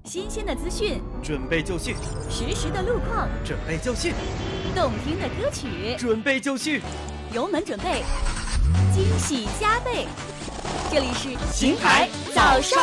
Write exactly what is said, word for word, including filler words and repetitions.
新鲜的资讯， 准备就绪； 实时的路况， 准备就绪； 动听的歌曲， 准备就绪。 油门准备，惊喜加倍。这里是邢台早上。